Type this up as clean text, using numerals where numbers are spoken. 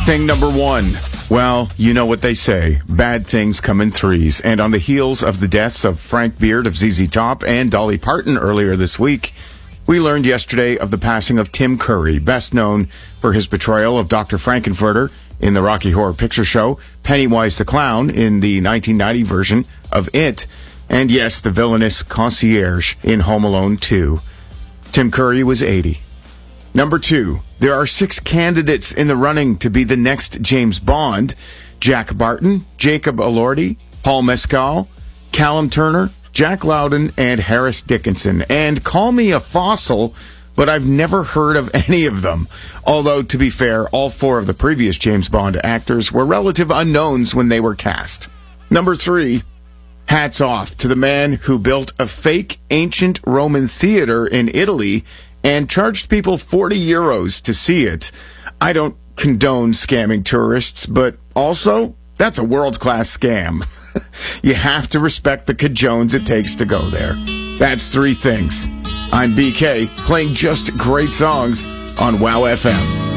Thing number one. Well, you know what they say. Bad things come in threes. And on the heels of the deaths of Frank Beard of ZZ Top and Dolly Parton earlier this week, we learned yesterday of the passing of Tim Curry, best known for his portrayal of Dr. Frankenfurter in the Rocky Horror Picture Show, Pennywise the Clown in the 1990 version of It, and yes, the villainous concierge in Home Alone 2. Tim Curry was 80. Number two, there are 6 candidates in the running to be the next James Bond. Jack Barton, Jacob Elordi, Paul Mescal, Callum Turner, Jack Loudon, and Harris Dickinson. And call me a fossil, but I've never heard of any of them. Although, to be fair, all 4 of the previous James Bond actors were relative unknowns when they were cast. Number 3, hats off to the man who built a fake ancient Roman theater in Italy and charged people 40 euros to see it. I don't condone scamming tourists, but also, that's a world-class scam. You have to respect the cajones it takes to go there. That's 3 things. I'm BK, playing just great songs on WOW FM.